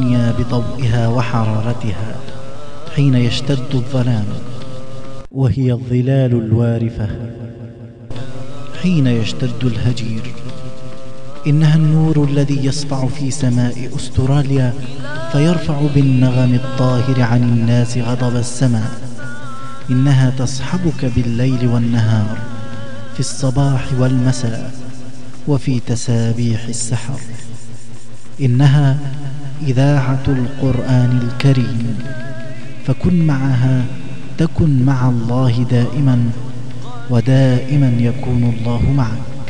الدنيا بضوئها وحرارتها حين يشتد الظلام، وهي الظلال الوارفة حين يشتد الهجير. إنها النور الذي يسطع في سماء أستراليا فيرفع بالنغم الطاهر عن الناس غضب السماء. إنها تصحبك بالليل والنهار، في الصباح والمساء، وفي تسابيح السحر. إنها إذاعة القرآن الكريم، فكن معها تكن مع الله دائما، ودائما يكون الله معك.